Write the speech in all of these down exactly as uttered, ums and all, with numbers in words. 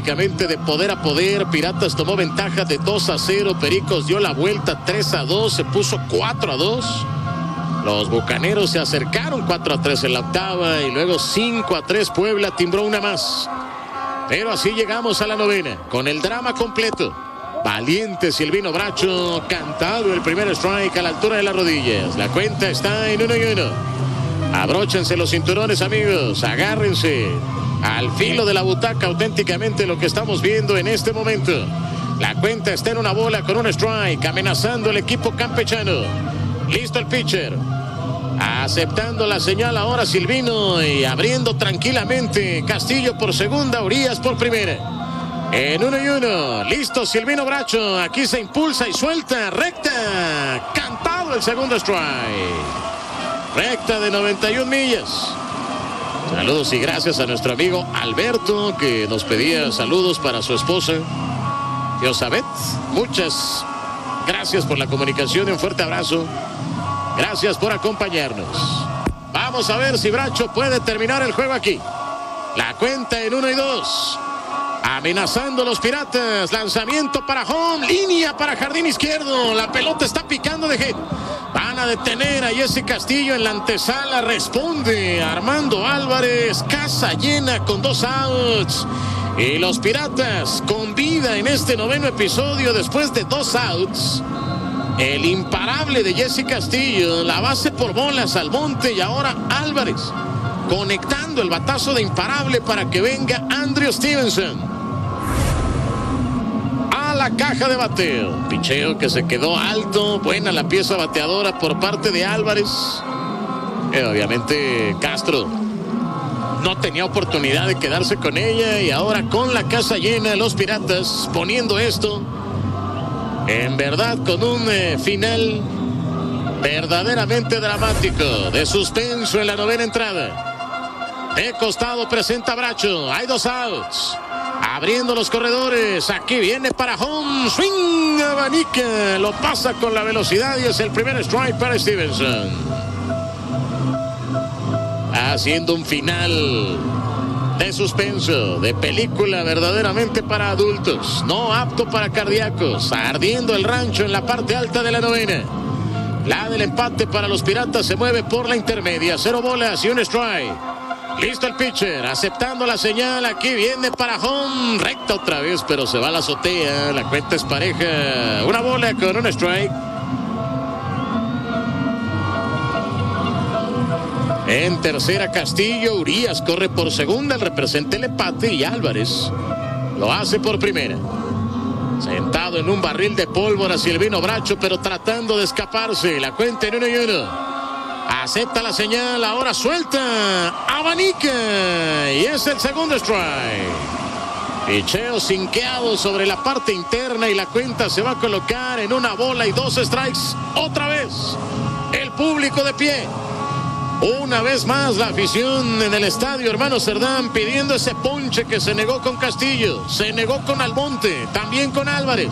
prácticamente de poder a poder. Piratas tomó ventaja de dos a cero. Pericos dio la vuelta tres a dos. Se puso cuatro a dos. Los Bucaneros se acercaron cuatro a tres en la octava. Y luego cinco a tres. Puebla timbró una más. Pero así llegamos a la novena. Con el drama completo. Valiente Silvino Bracho. Cantado el primer strike a la altura de las rodillas. La cuenta está en uno y uno. Abróchense los cinturones, amigos. Agárrense. Al filo de la butaca, auténticamente lo que estamos viendo en este momento. La cuenta está en una bola con un strike, amenazando el equipo campechano. Listo el pitcher. Aceptando la señal ahora Silvino y abriendo tranquilamente. Castillo por segunda, Urias por primera. En uno y uno. Listo Silvino Bracho. Aquí se impulsa y suelta. Recta. Cantado el segundo strike. Recta de noventa y una millas. Saludos y gracias a nuestro amigo Alberto, que nos pedía saludos para su esposa, Diosabet. Muchas gracias por la comunicación y un fuerte abrazo. Gracias por acompañarnos. Vamos a ver si Bracho puede terminar el juego aquí. La cuenta en uno y dos. Amenazando los Piratas. Lanzamiento para home. Línea para jardín izquierdo. La pelota está picando de hit. Van a detener a Jesse Castillo en la antesala. Responde Armando Álvarez. Casa llena con dos outs. Y los Piratas con vida en este noveno episodio después de dos outs. El imparable de Jesse Castillo. La base por bolas al monte y ahora Álvarez. Conectando el batazo de imparable para que venga Andrew Stevenson a la caja de bateo. Picheo que se quedó alto. Buena la pieza bateadora por parte de Álvarez. Eh, obviamente Castro no tenía oportunidad de quedarse con ella. Y ahora con la casa llena, los Piratas poniendo esto en verdad con un eh, final verdaderamente dramático. De suspenso en la novena entrada. De costado presenta Bracho. Hay dos outs. Abriendo los corredores. Aquí viene para home. Swing. Abanica. Lo pasa con la velocidad y es el primer strike para Stevenson. Haciendo un final de suspenso. De película verdaderamente para adultos. No apto para cardíacos. Ardiendo el rancho en la parte alta de la novena. La del empate para los Piratas se mueve por la intermedia. Cero bolas y un strike. Listo el pitcher, aceptando la señal. Aquí viene para home. Recta otra vez, pero se va a la azotea. La cuenta es pareja. Una bola con un strike. En tercera Castillo. Urias corre por segunda. Representa el empate y Álvarez lo hace por primera. Sentado en un barril de pólvora Silvino Bracho, pero tratando de escaparse. La cuenta en uno y uno. Acepta la señal, ahora suelta, abanica y es el segundo strike. Picheo sinqueado sobre la parte interna y la cuenta se va a colocar en una bola y dos strikes. Otra vez, el público de pie. Una vez más la afición en el estadio Hermano Cerdán pidiendo ese ponche que se negó con Castillo, se negó con Almonte, también con Álvarez.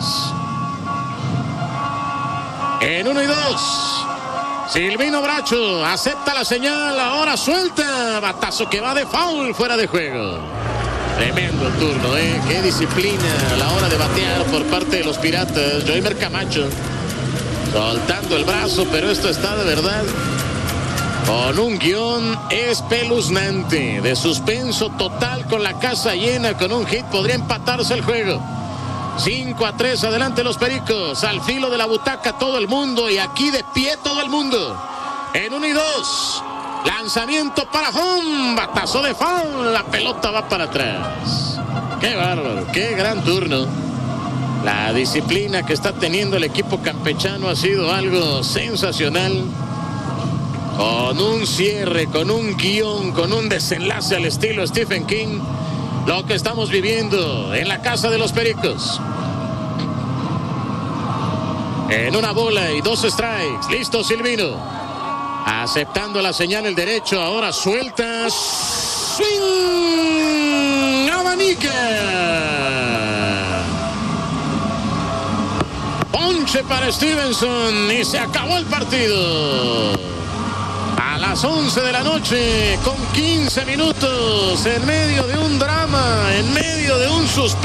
En uno y dos. Silvino Bracho acepta la señal, ahora suelta, batazo que va de foul, fuera de juego. Tremendo turno, ¿eh? Qué disciplina a la hora de batear por parte de los Piratas. Joimer Camacho soltando el brazo, pero esto está de verdad con un guión espeluznante, de suspenso total con la casa llena, con un hit podría empatarse el juego. cinco a tres, adelante los Pericos, al filo de la butaca todo el mundo y aquí de pie todo el mundo. En uno y dos, lanzamiento para home, batazo de foul, la pelota va para atrás. Qué bárbaro, qué gran turno. La disciplina que está teniendo el equipo campechano ha sido algo sensacional. Con un cierre, con un guión, con un desenlace al estilo Stephen King. Lo que estamos viviendo en la casa de los Pericos. En una bola y dos strikes. Listo Silvino. Aceptando la señal el derecho. Ahora suelta. Swing. Abanica. Ponche para Stevenson. Y se acabó el partido. A las once de la noche con quince minutos. En medio de un drama. En medio de un suspenso.